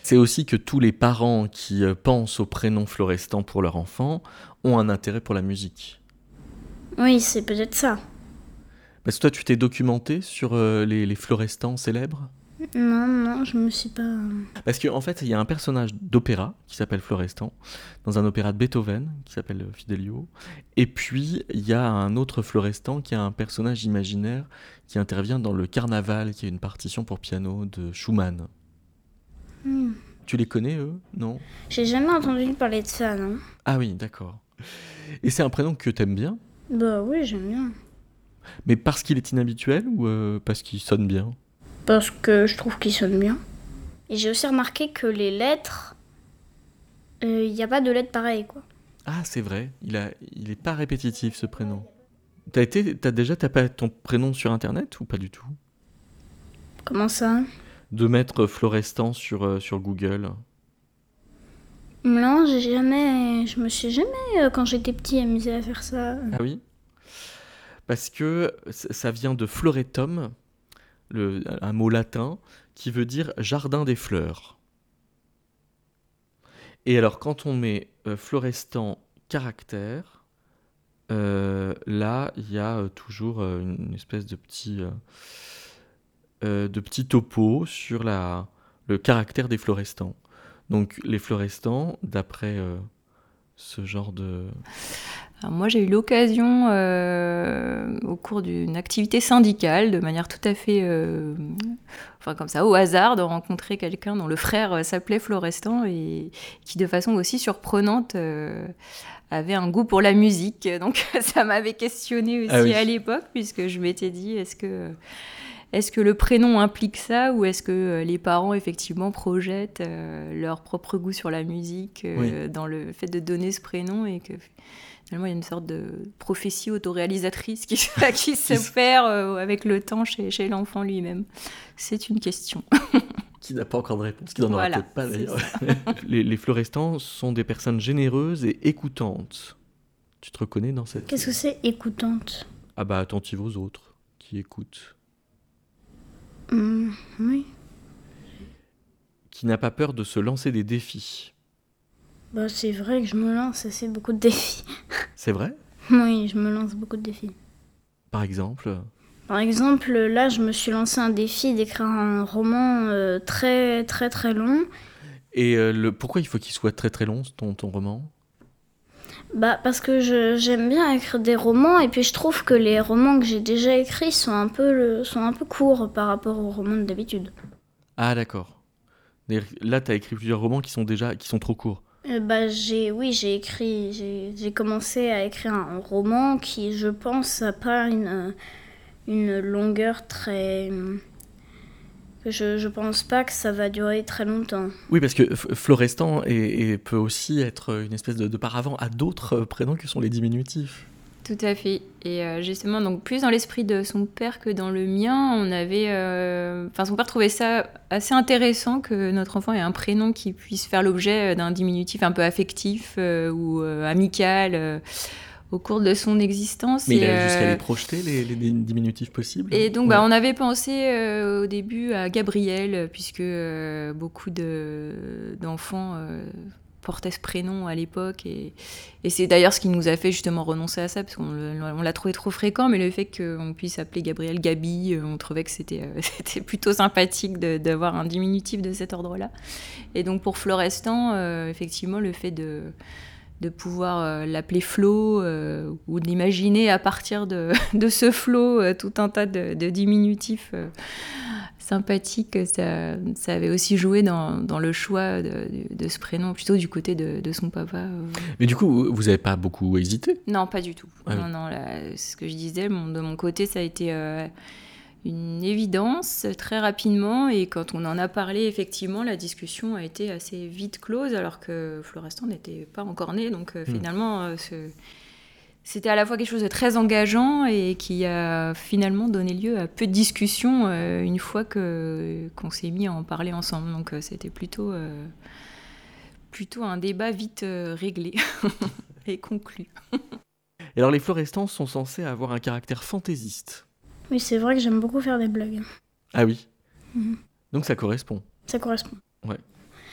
C'est aussi que tous les parents qui pensent au prénom Florestan pour leur enfant ont un intérêt pour la musique. Oui, c'est peut-être ça. Parce que toi, tu t'es documenté sur les Florestans célèbres? Non, je me suis pas... Parce qu'en fait, il y a un personnage d'opéra qui s'appelle Florestan, dans un opéra de Beethoven qui s'appelle Fidelio. Et puis, il y a un autre Florestan qui est un personnage imaginaire qui intervient dans le Carnaval, qui est une partition pour piano de Schumann. Tu les connais, eux? Non? J'ai jamais entendu parler de ça, non? Ah oui, d'accord. Et c'est un prénom que t'aimes bien? Bah oui, j'aime bien. Mais parce qu'il est inhabituel ou parce qu'il sonne bien? Parce que je trouve qu'il sonne bien. Et j'ai aussi remarqué que les lettres, il n'y a pas de lettres pareilles, quoi. Ah, c'est vrai, il est pas répétitif ce prénom. T'as déjà tapé ton prénom sur internet ou pas du tout? Comment ça? De mettre Florestan sur Google. Non, je me suis jamais, quand j'étais petit, amusée à faire ça. Ah oui? Parce que ça vient de floretum, un mot latin qui veut dire jardin des fleurs. Et alors quand on met Florestan caractère, là il y a toujours une espèce de petit topo sur le caractère des Florestans. Donc les Florestans, d'après ce genre de... Alors moi, j'ai eu l'occasion, au cours d'une activité syndicale, de manière tout à fait, enfin comme ça, au hasard, de rencontrer quelqu'un dont le frère s'appelait Florestan et qui, de façon aussi surprenante, avait un goût pour la musique. Donc ça m'avait questionnée aussi Ah oui. à l'époque, puisque je m'étais dit, est-ce que le prénom implique ça ou est-ce que les parents, effectivement, projettent leur propre goût sur la musique Oui. dans le fait de donner ce prénom et que finalement il y a une sorte de prophétie autoréalisatrice qui s'opère avec le temps chez l'enfant lui-même. C'est une question. Qui n'a pas encore de réponse, qui n'en aura Voilà, peut-être pas c'est d'ailleurs. ça. Les Florestans sont des personnes généreuses et écoutantes. Tu te reconnais dans cette... Qu'est-ce que c'est écoutante? Ah bah attentive aux autres, qui écoutent. Oui. Qui n'a pas peur de se lancer des défis. Bah c'est vrai que je me lance assez beaucoup de défis. C'est vrai? Oui, je me lance beaucoup de défis. Par exemple? Par exemple, là, je me suis lancé un défi d'écrire un roman très très très long. Et pourquoi il faut qu'il soit très très long, ton roman? Bah parce que j'aime bien écrire des romans et puis je trouve que les romans que j'ai déjà écrits sont un peu courts par rapport aux romans d'habitude. Ah d'accord. Là, t'as écrit plusieurs romans qui sont trop courts. Bah j'ai commencé à écrire un roman qui, je pense, n'a pas une longueur très... Je pense pas que ça va durer très longtemps. Oui, parce que Florestan peut aussi être une espèce de paravent à d'autres prénoms que sont les diminutifs. Tout à fait. Et justement, donc plus dans l'esprit de son père que dans le mien, on avait... Enfin, son père trouvait ça assez intéressant que notre enfant ait un prénom qui puisse faire l'objet d'un diminutif un peu affectif ou amical au cours de son existence. Mais il a jusqu'à les projeter, les diminutifs possibles. Et donc, Ouais. on avait pensé au début à Gabriel, puisque beaucoup d'enfants portaient ce prénom à l'époque. Et c'est d'ailleurs ce qui nous a fait justement renoncer à ça, parce qu'on l'a trouvé trop fréquent, mais le fait qu'on puisse appeler Gabriel Gabi, on trouvait que c'était plutôt sympathique d'avoir un diminutif de cet ordre-là. Et donc, pour Florestan, effectivement, le fait de pouvoir l'appeler Flo ou d'imaginer à partir de ce Flo tout un tas de diminutifs sympathiques, ça avait aussi joué dans le choix de ce prénom, plutôt du côté de son papa. Mais du coup, vous n'avez pas beaucoup hésité? Non, pas du tout. Ah oui. Non, là, c'est ce que je disais, de mon côté, ça a été une évidence très rapidement, et quand on en a parlé, effectivement, la discussion a été assez vite close, alors que Florestan n'était pas encore né, donc finalement, c'était à la fois quelque chose de très engageant et qui a finalement donné lieu à peu de discussions une fois qu'on s'est mis à en parler ensemble, donc c'était plutôt un débat vite réglé et conclu. Et alors, les Florestans sont censés avoir un caractère fantaisiste. Oui, c'est vrai que j'aime beaucoup faire des blagues. Ah oui. Donc ça correspond. Ça correspond. Ouais.